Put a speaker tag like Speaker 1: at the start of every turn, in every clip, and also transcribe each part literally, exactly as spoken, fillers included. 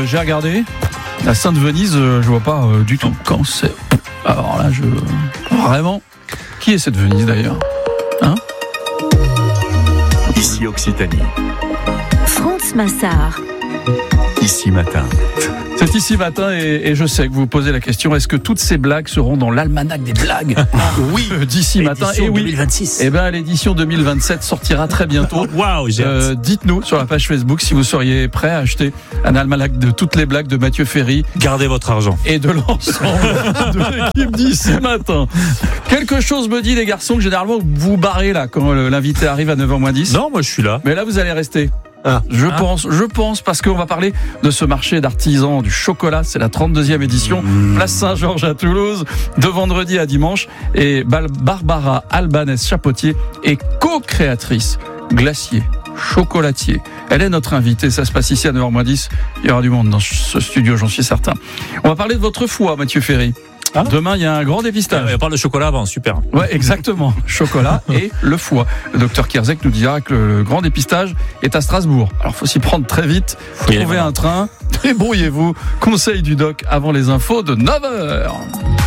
Speaker 1: j'ai regardé. La Sainte-Venise, euh, je vois pas euh, du tout quand c'est. Alors là, je. Vraiment. Qui est cette Venise d'ailleurs ? Hein ?
Speaker 2: Ici Occitanie.
Speaker 3: France Massard.
Speaker 2: Ici Matin.
Speaker 1: C'est Ici Matin et, et je sais que vous vous posez la question, est-ce que toutes ces blagues seront dans l'almanach des blagues
Speaker 4: Oui,
Speaker 1: d'Ici Matin ? Et oui.
Speaker 4: deux mille vingt-six.
Speaker 1: Eh bien, l'édition deux mille vingt-sept sortira très bientôt.
Speaker 4: Waouh, j'ai
Speaker 1: Euh,
Speaker 4: hâte.
Speaker 1: dites-nous sur la page Facebook si vous seriez prêt à acheter un almanach de toutes les blagues de Mathieu Ferry
Speaker 4: Gardez votre argent.
Speaker 1: et de l'ensemble de l'équipe d'Ici Matin. Quelque chose me dit, les garçons, que généralement vous vous barrez là quand l'invité arrive à neuf heures moins dix.
Speaker 4: Non, moi je suis là.
Speaker 1: Mais là, vous allez rester.
Speaker 4: Ah.
Speaker 1: Je
Speaker 4: Ah.
Speaker 1: pense, je pense, parce qu'on va parler de ce marché d'artisans du chocolat. C'est la trente-deuxième édition, place Saint-Georges à Toulouse, de vendredi à dimanche. Et Bal- Barbara Albanès-Chapotier est co-créatrice glacier, chocolatier. Elle est notre invitée. Ça se passe ici à neuf heures moins dix. Il y aura du monde dans ce studio, j'en suis certain. On va parler de votre foie, Mathieu Ferry.
Speaker 4: Ah.
Speaker 1: Demain, il y a un grand dépistage.
Speaker 4: On parle de chocolat avant, super.
Speaker 1: Ouais, exactement. Chocolat et le foie. Le docteur Kierzek nous dira que le grand dépistage est à Strasbourg. Alors, faut s'y prendre très vite.
Speaker 4: y aller
Speaker 1: Trouvez
Speaker 4: maintenant.
Speaker 1: un train. Débrouillez-vous. Conseil du doc avant les infos de neuf heures.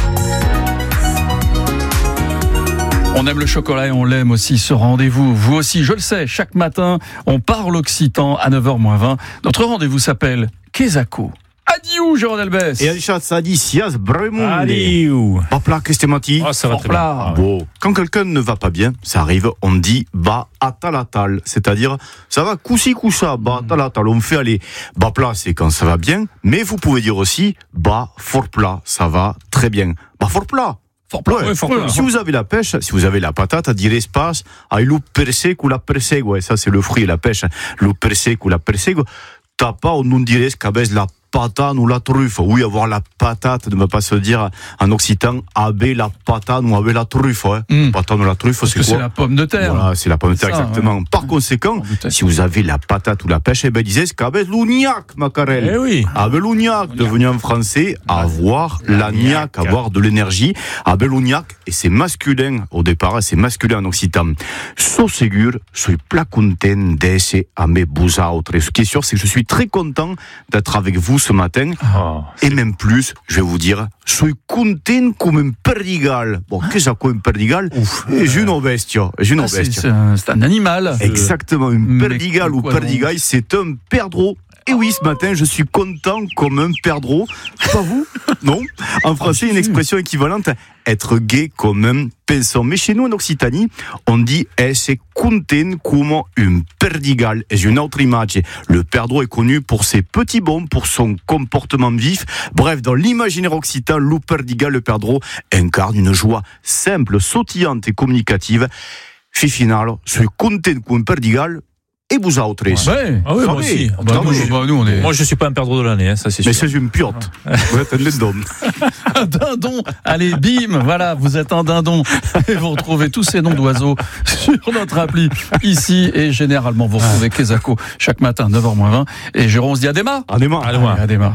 Speaker 1: On aime le chocolat et on l'aime aussi, ce rendez-vous. Vous aussi, je le sais, chaque matin, on parle occitan à neuf heures moins vingt. Notre rendez-vous s'appelle Kezako. Adieu, Jérôme Albès.
Speaker 5: E așa s-a dit, ias bremunde.
Speaker 4: Aliou.
Speaker 5: Ba plac este mati.
Speaker 4: Oh, ça va très bien.
Speaker 1: Hopla.
Speaker 4: Ah ouais.
Speaker 5: Bon, quand quelqu'un ne va pas bien, ça arrive, on dit ba atalatal, c'est-à-dire ça va coussi coussa, ba atalatal. On fait aller ba plat, c'est quand ça va bien, mais vous pouvez dire aussi ba fort plat, ça va très bien. Ba fort plat.
Speaker 1: Fort plat,
Speaker 5: Ouais,
Speaker 1: ouais, fort plat.
Speaker 5: Si vous avez la pêche, si vous avez la patate, à dire espace, à lu persec ou la perseg, ouais, ça c'est le fruit, la pêche, lu persec ou la perseg, t'as pas, on nous dirait qu'avec la patane ou la truffe. Oui, avoir la patate, ne va pas se dire en occitan, avec la patane ou avec la truffe. Hein.
Speaker 1: Mm.
Speaker 5: Patane ou la truffe,
Speaker 1: Parce
Speaker 5: c'est
Speaker 1: que
Speaker 5: quoi?
Speaker 1: c'est la pomme de terre.
Speaker 5: Voilà, c'est la pomme de terre,
Speaker 1: C'est ça,
Speaker 5: exactement.
Speaker 1: ouais.
Speaker 5: Par conséquent,
Speaker 1: Pomme de terre.
Speaker 5: si vous avez la patate ou la pêche, eh ben, disait, c'est qu'avec l'ougnac, Macarel.
Speaker 4: Eh oui.
Speaker 5: Avec l'ougnac, devenu en français, avoir l'agnac, avoir de l'énergie. Avec l'ougnac, et c'est masculin au départ, c'est masculin en occitan. So ségur, soy pla content d'esse a me vousautres. Et ce qui est sûr, c'est que je suis très content d'être avec vous ce matin.
Speaker 4: Oh.
Speaker 5: Et même plus, je vais vous dire, soy content comme un perdigal. Bon, qu'est-ce que c'est un perdigal? J'ai une bestia. J'ai une
Speaker 1: Ah, c'est,
Speaker 5: bestia.
Speaker 1: c'est un, c'est un animal.
Speaker 5: Exactement, une
Speaker 1: Mais
Speaker 5: perdigale ou
Speaker 1: quoi donc
Speaker 5: perdigaille, c'est un perdreau. Et oui, ce matin, je suis content comme un perdreau. Pas vous? Non. En français, une expression équivalente, être gai comme un pinson. Mais chez nous, en Occitanie, on dit être content comme un perdigal. Et j'ai une autre image. Le perdreau est connu pour ses petits bonds, pour son comportement vif. Bref, dans l'imaginaire occitan, le perdigal, le perdreau, incarne une joie simple, sautillante et communicative. Fi final, je suis content comme un perdigal. Et vous autres?
Speaker 1: Ouais.
Speaker 4: Ah oui, moi
Speaker 5: Ah oui.
Speaker 4: aussi.
Speaker 1: Ah bah,
Speaker 5: Non,
Speaker 1: nous,
Speaker 5: mais-
Speaker 1: bah, nous, on est
Speaker 4: Moi je suis pas un perdreau de l'année, hein, ça c'est
Speaker 5: Mais
Speaker 4: sûr.
Speaker 5: c'est une piote. Vous êtes un dindon.
Speaker 1: un dindon. Allez, bim, voilà, vous êtes un dindon. Et vous retrouvez tous ces noms d'oiseaux sur notre appli ici. Et généralement, vous retrouvez Kezako chaque matin, neuf heures moins vingt. Et Jérôme, on se dit à démarre.
Speaker 5: On est mort.
Speaker 4: Allez, moi.
Speaker 1: À démarre.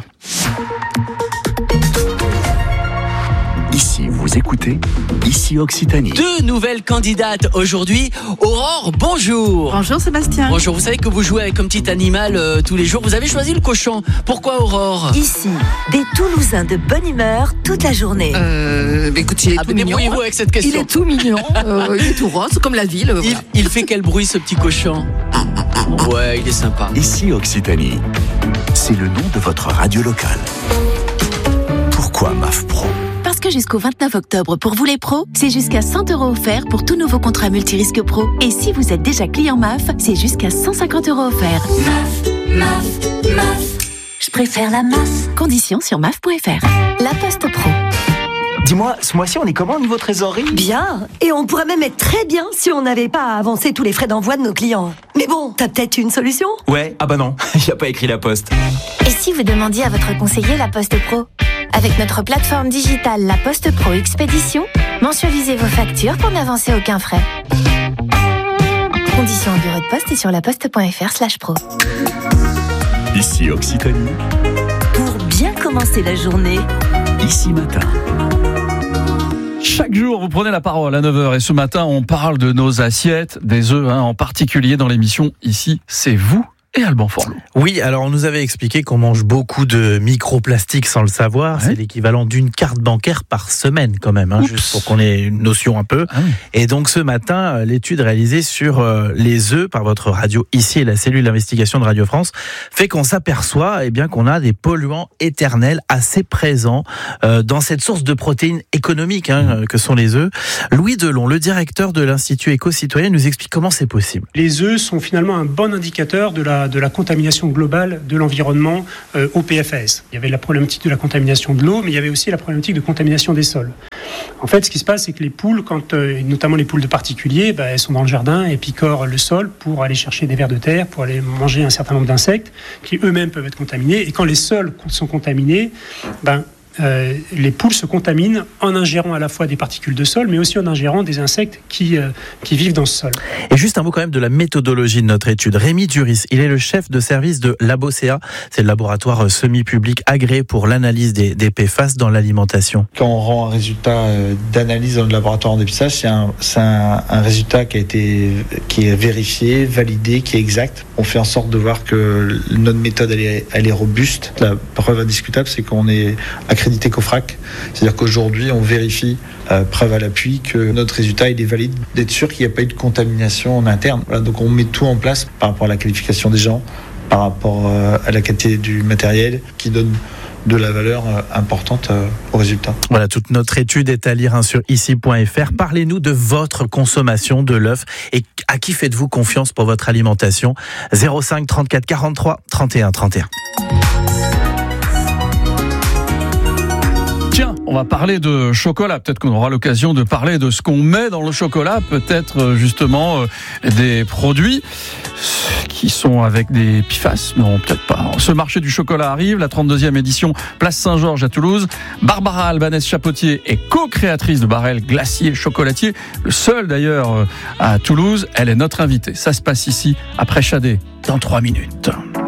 Speaker 2: Ici, vous écoutez Ici Occitanie.
Speaker 6: Deux nouvelles candidates aujourd'hui. Aurore, bonjour.
Speaker 7: Bonjour Sébastien.
Speaker 6: Bonjour, vous savez que vous jouez avec un petit animal euh, tous les jours. Vous avez choisi le cochon. Pourquoi Aurore?
Speaker 3: Ici, des Toulousains de bonne humeur toute la journée.
Speaker 7: Euh, bah, écoute, il est
Speaker 6: Ah,
Speaker 7: tout
Speaker 6: mais
Speaker 7: mignon.
Speaker 6: débrouillez-vous avec cette
Speaker 7: Il
Speaker 6: question.
Speaker 7: est tout mignon, euh, il est tout rose, comme la ville.
Speaker 6: Il,
Speaker 7: Voilà.
Speaker 6: il fait quel bruit ce petit cochon? Ouais, il est sympa.
Speaker 2: Ici Occitanie. C'est le nom de votre radio locale. Pourquoi M A F Pro?
Speaker 8: Parce que jusqu'au vingt-neuf octobre, pour vous les pros, c'est jusqu'à cent euros offerts pour tout nouveau contrat multirisque pro. Et si vous êtes déjà client M A F, c'est jusqu'à cent cinquante euros offerts. M A F, M A F, M A F. Je préfère la M A F. Conditions sur M A F point F R. La Poste Pro.
Speaker 9: Dis-moi, ce mois-ci, on est comment au niveau trésorerie?
Speaker 3: Bien. Et on pourrait même être très bien si on n'avait pas à avancer tous les frais d'envoi de nos clients. Mais bon, t'as peut-être une solution?
Speaker 9: Ouais, ah bah non, il n'y a pas écrit la poste.
Speaker 8: Et si vous demandiez à votre conseiller La Poste Pro? Avec notre plateforme digitale La Poste Pro Expédition, mensualisez vos factures pour n'avancer aucun frais. Conditions en bureau de poste et sur laposte point F R slash pro.
Speaker 2: Ici Occitanie.
Speaker 3: Pour bien commencer la journée.
Speaker 2: Ici Matin.
Speaker 1: Chaque jour, vous prenez la parole à neuf heures et ce matin, on parle de nos assiettes, des œufs, hein, en particulier dans l'émission Ici, c'est vous et Alban Forlot.
Speaker 10: Oui, alors on nous avait expliqué qu'on mange beaucoup de microplastiques sans le savoir. Ouais. C'est l'équivalent d'une carte bancaire par semaine quand même, hein, juste pour qu'on ait une notion un peu. Ah oui. Et donc ce matin, l'étude réalisée sur les œufs par votre radio ici et la cellule d'investigation de Radio France fait qu'on s'aperçoit eh bien, qu'on a des polluants éternels assez présents euh, dans cette source de protéines économiques hein, que sont les œufs. Louis Delon, le directeur de l'Institut Éco-Citoyen, nous explique comment c'est possible.
Speaker 11: Les œufs sont finalement un bon indicateur de la, de la contamination globale de l'environnement euh, au P F A S. Il y avait la problématique de la contamination de l'eau, mais il y avait aussi la problématique de contamination des sols. En fait, ce qui se passe, c'est que les poules, quand, euh, notamment les poules de particuliers, bah, elles sont dans le jardin et picorent le sol pour aller chercher des vers de terre, pour aller manger un certain nombre d'insectes qui eux-mêmes peuvent être contaminés. Et quand les sols sont contaminés, ben, Euh, les poules se contaminent en ingérant à la fois des particules de sol, mais aussi en ingérant des insectes qui, euh, qui vivent dans ce sol.
Speaker 10: Et juste un mot quand même de la méthodologie de notre étude. Rémi Duris, il est le chef de service de LaboCA, c'est le laboratoire semi-public agréé pour l'analyse des, des P F A S dans l'alimentation.
Speaker 12: Quand on rend un résultat d'analyse dans le laboratoire en dépistage, c'est, un, c'est un, un résultat qui, a été, qui est vérifié, validé, qui est exact. On fait en sorte de voir que notre méthode elle est, elle est robuste. La preuve indiscutable, c'est qu'on est accrédité COFRAC, c'est-à-dire qu'aujourd'hui on vérifie, euh, preuve à l'appui, que notre résultat il est valide, d'être sûr qu'il n'y a pas eu de contamination en interne. Voilà, donc on met tout en place par rapport à la qualification des gens, par rapport euh, à la qualité du matériel, qui donne de la valeur euh, importante euh, au résultat.
Speaker 10: Voilà, toute notre étude est à lire hein, sur ici point f r. Parlez-nous de votre consommation de l'œuf et à qui faites-vous confiance pour votre alimentation. zéro cinq trente-quatre quarante-trois trente et un trente et un.
Speaker 1: Tiens, on va parler de chocolat. Peut-être qu'on aura l'occasion de parler de ce qu'on met dans le chocolat. Peut-être justement euh, des produits qui sont avec des P F A S. Non, peut-être pas. Ce marché du chocolat arrive, la trente-deuxième édition, place Saint-Georges à Toulouse. Barbara Albanès-Chapotier est co-créatrice de Barrel Glacier Chocolatier, le seul d'ailleurs à Toulouse. Elle est notre invitée. Ça se passe ici, après Chadé, dans trois minutes.